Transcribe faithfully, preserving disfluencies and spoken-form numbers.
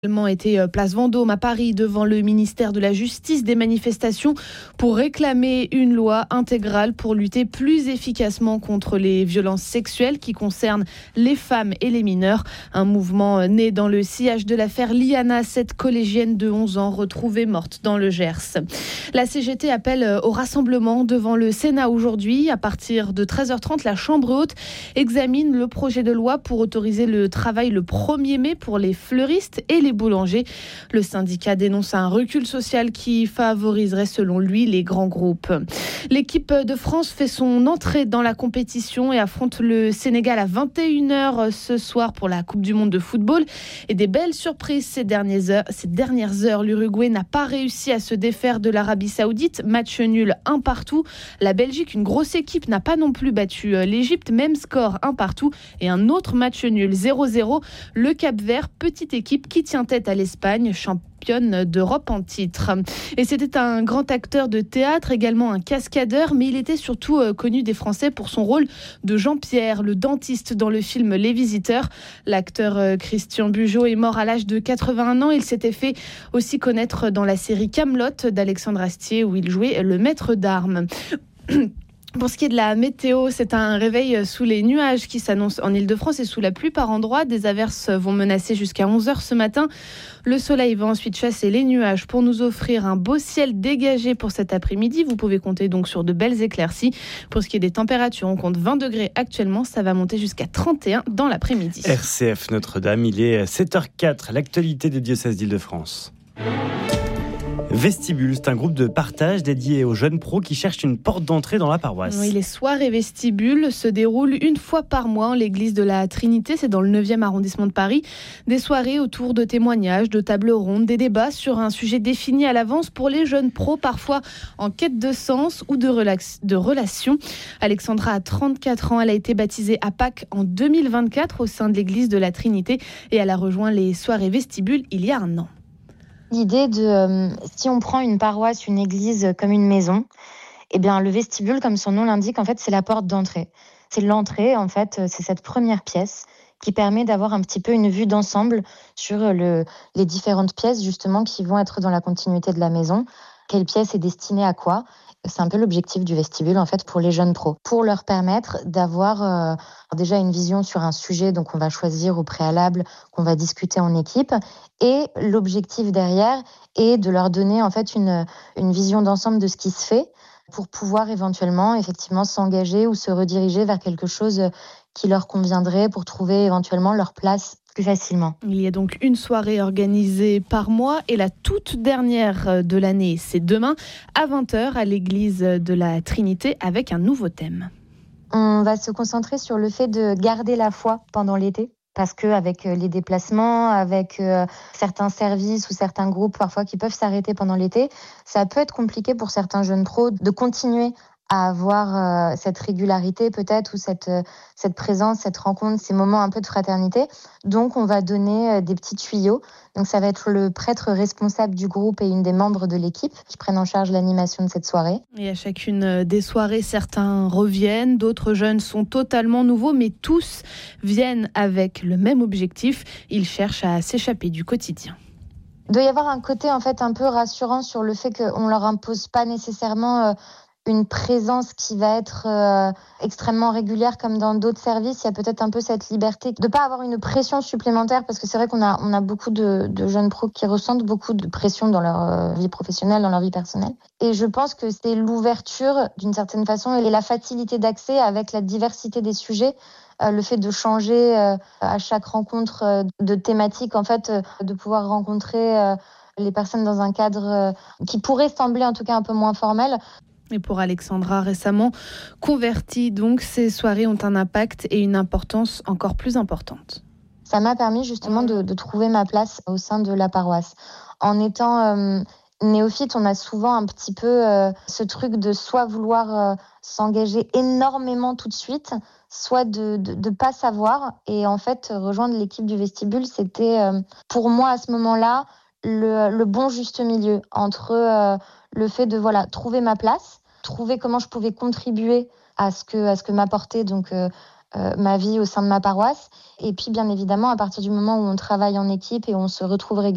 également été place Vendôme à Paris devant le ministère de la Justice, des manifestations pour réclamer une loi intégrale pour lutter plus efficacement contre les violences sexuelles qui concernent les femmes et les mineurs. Un mouvement né dans le sillage de l'affaire Liana, cette collégienne de onze ans retrouvée morte dans le Gers. La C G T appelle au rassemblement devant le Sénat aujourd'hui. À partir de treize heures trente, la Chambre haute examine le projet de loi pour autoriser le travail le premier mai pour les fleuristes et les boulangers. Le syndicat dénonce un recul social qui favoriserait selon lui les grands groupes. L'équipe de France fait son entrée dans la compétition et affronte le Sénégal à vingt et une heures ce soir pour la Coupe du Monde de football. Et des belles surprises ces dernières heures. Ces dernières heures, l'Uruguay n'a pas réussi à se défaire de l'Arabie Saoudite. Match nul un partout. La Belgique, une grosse équipe, n'a pas non plus battu l'Égypte. Même score un partout. Et un autre match nul zéro zéro. Le Cap-Vert, petite équipe qui tient tête à l'Espagne, championne d'Europe en titre. Et c'était un grand acteur de théâtre, également un cascadeur, mais il était surtout connu des Français pour son rôle de Jean-Pierre, le dentiste dans le film Les Visiteurs. L'acteur Christian Bugeaud est mort à l'âge de quatre-vingt-un ans. Il s'était fait aussi connaître dans la série Kaamelott d'Alexandre Astier, où il jouait le maître d'armes. Pour ce qui est de la météo, c'est un réveil sous les nuages qui s'annonce en Ile-de-France et sous la pluie par endroits. Des averses vont menacer jusqu'à onze heures ce matin. Le soleil va ensuite chasser les nuages pour nous offrir un beau ciel dégagé pour cet après-midi. Vous pouvez compter donc sur de belles éclaircies. Pour ce qui est des températures, on compte vingt degrés actuellement. Ça va monter jusqu'à trente et un dans l'après-midi. R C F Notre-Dame, il est sept heures quatre. L'actualité des diocèses d'Île-de-France. Vestibule, c'est un groupe de partage dédié aux jeunes pros qui cherchent une porte d'entrée dans la paroisse. Oui, les soirées Vestibule se déroulent une fois par mois en l'église de la Trinité, c'est dans le neuvième arrondissement de Paris. Des soirées autour de témoignages, de tables rondes, des débats sur un sujet défini à l'avance pour les jeunes pros, parfois en quête de sens ou de, relax- de relations. Alexandra a trente-quatre ans, elle a été baptisée à Pâques en deux mille vingt-quatre au sein de l'église de la Trinité et elle a rejoint les soirées Vestibule il y a un an. L'idée de, euh, si on prend une paroisse, une église comme une maison, eh bien le vestibule, comme son nom l'indique, en fait, c'est la porte d'entrée. C'est l'entrée, en fait, c'est cette première pièce qui permet d'avoir un petit peu une vue d'ensemble sur le, les différentes pièces, justement, qui vont être dans la continuité de la maison. Quelle pièce est destinée à quoi ? C'est un peu l'objectif du vestibule, en fait, pour les jeunes pros. Pour leur permettre d'avoir euh, déjà une vision sur un sujet, donc on va choisir au préalable, qu'on va discuter en équipe. Et l'objectif derrière est de leur donner, en fait, une, une vision d'ensemble de ce qui se fait pour pouvoir éventuellement, effectivement, s'engager ou se rediriger vers quelque chose qui leur conviendrait pour trouver éventuellement leur place plus facilement. Il y a donc une soirée organisée par mois et la toute dernière de l'année, c'est demain à vingt heures à l'église de la Trinité avec un nouveau thème. On va se concentrer sur le fait de garder la foi pendant l'été. Parce qu'avec les déplacements, avec euh, certains services ou certains groupes parfois qui peuvent s'arrêter pendant l'été, ça peut être compliqué pour certains jeunes pros de continuer à avoir euh, cette régularité peut-être ou cette, euh, cette présence, cette rencontre, ces moments un peu de fraternité. Donc on va donner euh, des petits tuyaux. Donc ça va être le prêtre responsable du groupe et une des membres de l'équipe qui prennent en charge l'animation de cette soirée. Et à chacune des soirées, certains reviennent, d'autres jeunes sont totalement nouveaux, mais tous viennent avec le même objectif. Ils cherchent à s'échapper du quotidien. Il doit y avoir un côté en fait un peu rassurant sur le fait qu'on leur impose pas nécessairement euh, une présence qui va être euh, extrêmement régulière comme dans d'autres services. Il y a peut-être un peu cette liberté de ne pas avoir une pression supplémentaire parce que c'est vrai qu'on a, on a beaucoup de, de jeunes pros qui ressentent beaucoup de pression dans leur euh, vie professionnelle, dans leur vie personnelle. Et je pense que c'est l'ouverture d'une certaine façon et la facilité d'accès avec la diversité des sujets. Euh, le fait de changer euh, à chaque rencontre euh, de thématique, en fait, euh, de pouvoir rencontrer euh, les personnes dans un cadre euh, qui pourrait sembler en tout cas un peu moins formel. Et pour Alexandra, récemment convertie, donc, ces soirées ont un impact et une importance encore plus importante. Ça m'a permis justement de, de trouver ma place au sein de la paroisse. En étant euh, néophyte, on a souvent un petit peu euh, ce truc de soit vouloir euh, s'engager énormément tout de suite, soit de ne pas savoir. Et en fait, rejoindre l'équipe du vestibule, c'était euh, pour moi à ce moment-là le, le bon juste milieu entre euh, le fait de voilà, trouver ma place, trouver comment je pouvais contribuer à ce que, à ce que m'apportait donc, euh, euh, ma vie au sein de ma paroisse. Et puis, bien évidemment, à partir du moment où on travaille en équipe et on se retrouve régulièrement,